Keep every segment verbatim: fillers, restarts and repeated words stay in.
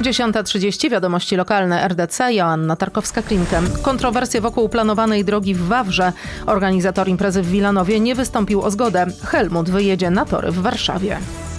dziesiąta trzydzieści, wiadomości lokalne, R D C, Joanna Tarkowska-Klimkę. Kontrowersje wokół planowanej drogi w Wawrze. Organizator imprezy w Wilanowie nie wystąpił o zgodę. Helmut wyjedzie na tory w Warszawie.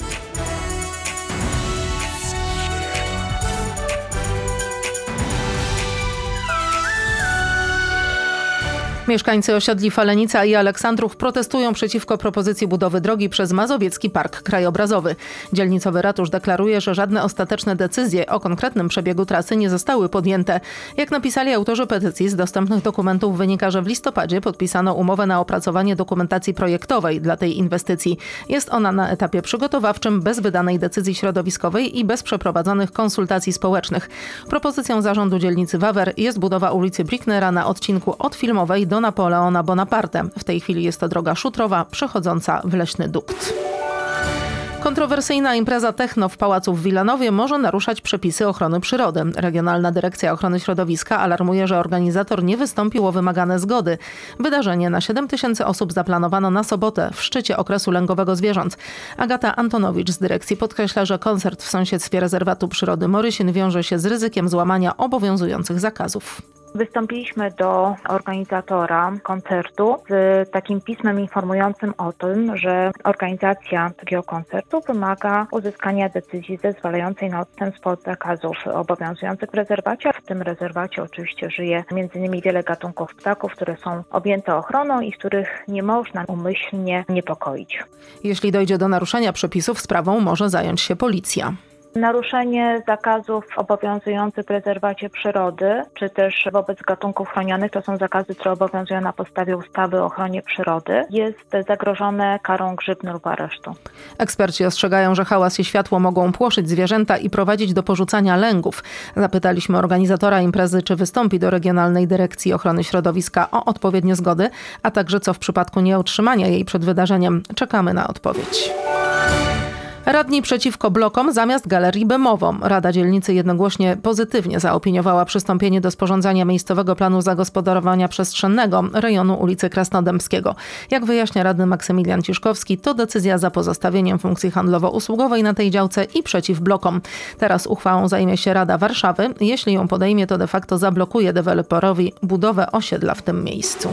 Mieszkańcy osiedli Falenica i Aleksandrów protestują przeciwko propozycji budowy drogi przez Mazowiecki Park Krajobrazowy. Dzielnicowy ratusz deklaruje, że żadne ostateczne decyzje o konkretnym przebiegu trasy nie zostały podjęte. Jak napisali autorzy petycji, z dostępnych dokumentów wynika, że w listopadzie podpisano umowę na opracowanie dokumentacji projektowej dla tej inwestycji. Jest ona na etapie przygotowawczym, bez wydanej decyzji środowiskowej i bez przeprowadzonych konsultacji społecznych. Propozycją zarządu dzielnicy Wawer jest budowa ulicy Bricknera na odcinku od Filmowej do Napoleona Bonaparte. W tej chwili jest to droga szutrowa przechodząca w leśny dukt. Kontrowersyjna impreza techno w pałacu w Wilanowie może naruszać przepisy ochrony przyrody. Regionalna Dyrekcja Ochrony Środowiska alarmuje, że organizator nie wystąpił o wymagane zgody. Wydarzenie na siedem tysięcy osób zaplanowano na sobotę w szczycie okresu lęgowego zwierząt. Agata Antonowicz z dyrekcji podkreśla, że koncert w sąsiedztwie rezerwatu przyrody Morysin wiąże się z ryzykiem złamania obowiązujących zakazów. Wystąpiliśmy do organizatora koncertu z takim pismem informującym o tym, że organizacja takiego koncertu wymaga uzyskania decyzji zezwalającej na odstępstwo od zakazów obowiązujących w rezerwacie. W tym rezerwacie oczywiście żyje między innymi wiele gatunków ptaków, które są objęte ochroną i z których nie można umyślnie niepokoić. Jeśli dojdzie do naruszenia przepisów, sprawą może zająć się policja. Naruszenie zakazów obowiązujących w rezerwacie przyrody, czy też wobec gatunków chronionych, to są zakazy, które obowiązują na podstawie ustawy o ochronie przyrody, jest zagrożone karą grzywny lub aresztu. Eksperci ostrzegają, że hałas i światło mogą płoszyć zwierzęta i prowadzić do porzucania lęgów. Zapytaliśmy organizatora imprezy, czy wystąpi do Regionalnej Dyrekcji Ochrony Środowiska o odpowiednie zgody, a także co w przypadku nieotrzymania jej przed wydarzeniem. Czekamy na odpowiedź. Radni przeciwko blokom zamiast galerii Bemową. Rada Dzielnicy jednogłośnie pozytywnie zaopiniowała przystąpienie do sporządzania miejscowego planu zagospodarowania przestrzennego rejonu ulicy Krasnodębskiego. Jak wyjaśnia radny Maksymilian Ciszkowski, to decyzja za pozostawieniem funkcji handlowo-usługowej na tej działce i przeciw blokom. Teraz uchwałą zajmie się Rada Warszawy. Jeśli ją podejmie, to de facto zablokuje deweloperowi budowę osiedla w tym miejscu.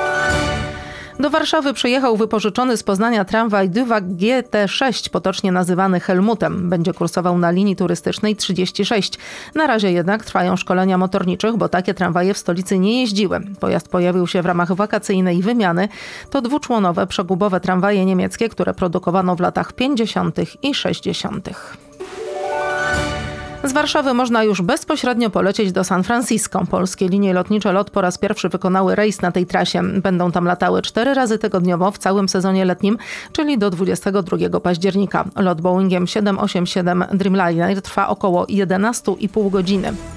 Do Warszawy przyjechał wypożyczony z Poznania tramwaj Duwag G T sześć, potocznie nazywany Helmutem. Będzie kursował na linii turystycznej trzydzieści sześć. Na razie jednak trwają szkolenia motorniczych, bo takie tramwaje w stolicy nie jeździły. Pojazd pojawił się w ramach wakacyjnej wymiany. To dwuczłonowe, przegubowe tramwaje niemieckie, które produkowano w latach pięćdziesiątych i sześćdziesiątych. Z Warszawy można już bezpośrednio polecieć do San Francisco. Polskie linie lotnicze LOT po raz pierwszy wykonały rejs na tej trasie. Będą tam latały cztery razy tygodniowo w całym sezonie letnim, czyli do dwudziestego drugiego października. Lot Boeingiem siedem osiem siedem Dreamliner trwa około jedenaście i pół godziny.